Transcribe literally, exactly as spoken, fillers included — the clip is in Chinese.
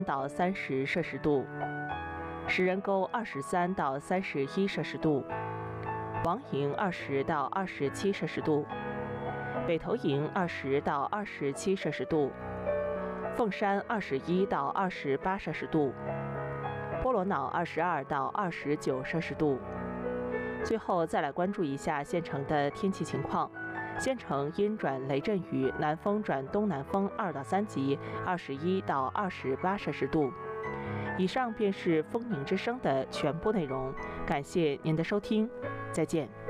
到三十摄氏度，石人沟二十三到三十一摄氏度，王营二十到二十七摄氏度，北头营二十到二十七摄氏度，凤山二十一到二十八摄氏度，波罗瑙二十二到二十九摄氏度。最后再来关注一下县城的天气情况。县城阴转雷阵雨，南风转东南风二到三级，二十一到二十八摄氏度。以上便是风宁之声的全部内容，感谢您的收听，再见。